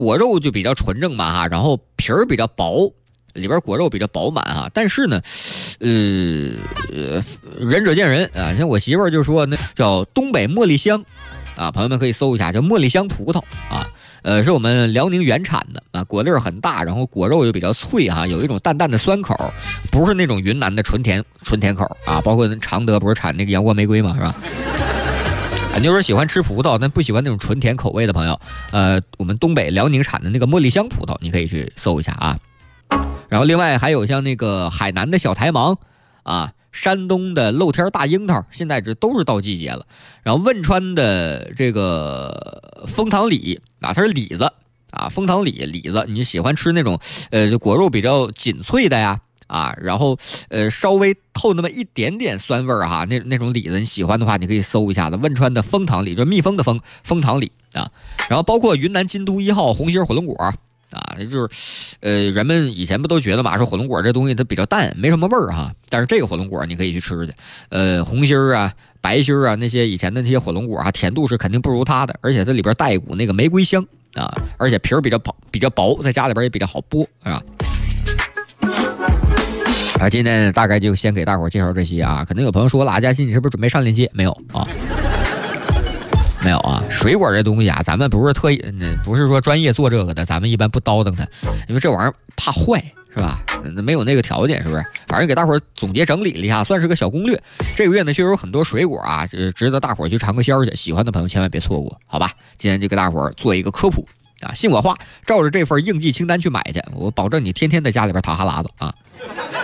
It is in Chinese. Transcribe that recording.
果肉就比较纯正嘛哈，然后皮儿比较薄，里边果肉比较饱满哈。但是呢，仁者见仁啊。像我媳妇儿就说那叫东北茉莉香啊，朋友们可以搜一下，叫茉莉香葡萄啊。是我们辽宁原产的啊，果粒很大，然后果肉又比较脆哈，有一种淡淡的酸口，不是那种云南的纯甜口啊。包括常德不是产那个阳光玫瑰嘛，是吧？你要是喜欢吃葡萄，但不喜欢那种纯甜口味的朋友，我们东北辽宁产的那个茉莉香葡萄，你可以去搜一下啊。然后另外还有像那个海南的小台芒啊，山东的露天大樱桃，现在这都是到季节了。然后汶川的这个枫糖李啊，它是李子啊，枫糖李子，你喜欢吃那种果肉比较紧脆的呀？啊，然后稍微透那么一点点酸味儿哈，那种李子你喜欢的话，你可以搜一下子汶川的枫糖李，就是蜜蜂的枫糖李啊。然后包括云南金都1号红心火龙果啊，就是人们以前不都觉得嘛，说火龙果这东西它比较淡，没什么味儿哈。但是这个火龙果你可以去吃去，红心啊、白心啊那些以前的那些火龙果啊，甜度是肯定不如它的，而且它里边带一股那个玫瑰香啊，而且皮儿比较薄，在家里边也比较好剥啊。今天大概就先给大伙介绍这些啊。可能有朋友说了，佳欣你是不是准备上链接？没有啊，没有啊。水果这东西啊，咱们不是说专业做这个的，咱们一般不叨腾它，因为这玩意儿怕坏，是吧？没有那个条件，是不是？反正给大伙总结整理了一下，算是个小攻略。这个月呢，确实有很多水果啊，值得大伙去尝个鲜去。喜欢的朋友千万别错过，好吧？今天就给大伙做一个科普啊，信我话，照着这份应季清单去买去，我保证你天天在家里边淌哈喇子啊。